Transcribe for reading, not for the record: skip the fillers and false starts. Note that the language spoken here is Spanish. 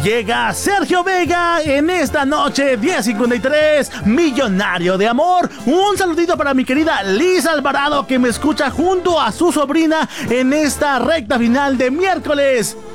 Llega Sergio Vega en esta noche 10:53, Millonario de Amor. Un saludito para mi querida Liz Alvarado, que me escucha junto a su sobrina en esta recta final de miércoles.